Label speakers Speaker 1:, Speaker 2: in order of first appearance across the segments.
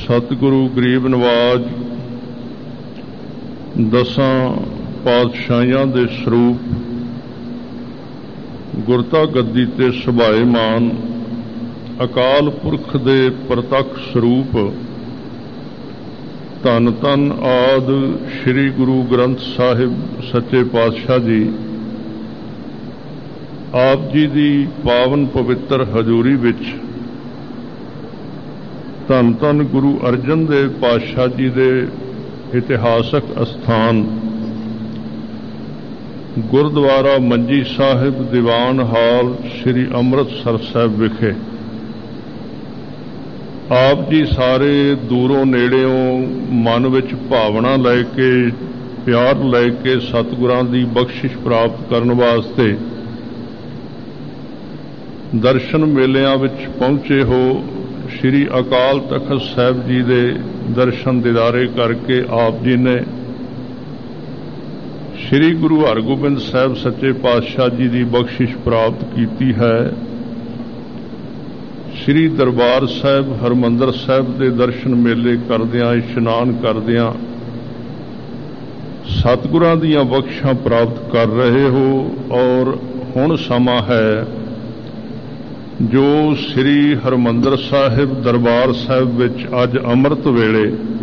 Speaker 1: सतगुरु गरीब नवाज दसां पातशाहियां दे स्वरूप गुरता गद्दी ते सुभाएमान अकाल पुरख दे प्रतख स्वरूप धन धन आद श्री गुरु ग्रंथ साहिब सच्चे पातशाह जी आप जी दी पावन पवित्र हजूरी विच धन धन गुरु अर्जन देव पातशाह जी दे इतिहासक अस्थान गुरुद्वारा मंजी साहिब दीवान हाल श्री अमृतसर साहिब विखे आप जी सारे दूरों नेड़ियों मन विच भावना लैके प्यार लैके सतगुरां दी बख्शिश प्राप्त करने वास्ते दर्शन मेलियां विच पहुंचे हो। श्री अकाल तखत साहिब जी दे दर्शन दीदारे करके आप जी ने श्री गुरु हरगोबिंद साहिब सच्चे पातशाह जी की बख्शिश प्राप्त की है। श्री दरबार साहिब हरमंदर साहिब के दर्शन मेले करदियां इशनान करदियां सतगुरां दीयां बख्शिशां प्राप्त कर रहे हो और हुण समा है जो श्री हरमंदर साहिब दरबार साहिब विच अज अमृत वेले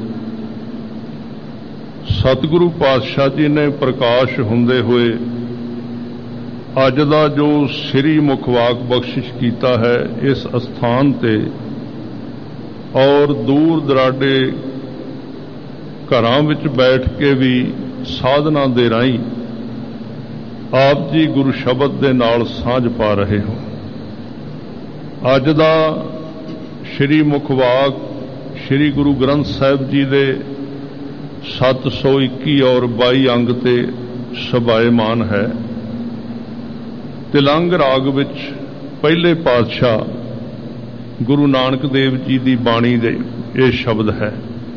Speaker 1: सतगुरु पातशाह जी ने प्रकाश हुंदे हुए अज दा जो श्री मुखवाक बख्शिश कीता है इस अस्थान ते और दूर दराडे घरां विच बैठ के भी साधना दे राहीं आप जी गुरु शब्द दे नाल सांझ पा रहे हो। अज दा श्री मुखवाक श्री गुरु ग्रंथ साहिब जी दे 721 और 22 अंग ते सुभाएमान है। तिलंग राग विच पहले पातशाह गुरु नानक देव जी की बाणी दे ये शब्द है।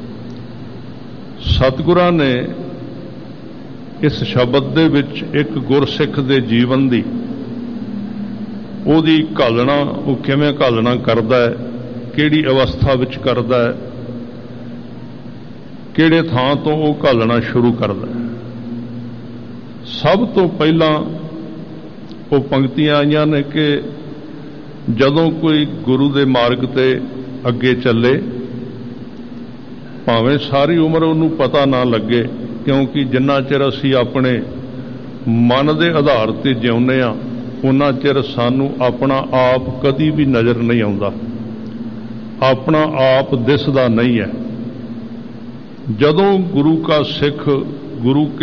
Speaker 1: सतगुरां ने इस शब्द दे विच एक गुरसिख दे जीवन दी ओदी घालना वो किवें घालना करदा है, किहड़ी अवस्था विच करदा है, किहड़े थां तो वो घालना शुरू करदा है। सब तो पहला वो पंक्तियां आईयां ने कि जदों कोई गुरु दे मार्ग ते अगे चले भावें सारी उम्र उन्होंने पता ना लगे, क्योंकि जिन्ना चिर असीं अपने मन दे आधार ते जिउंदे आ उन्ना चिर सानू अपना आप कदी भी नज़र नहीं आउंदा, अपना आप दिसदा नहीं है। जदों गुरु का सिख गुरु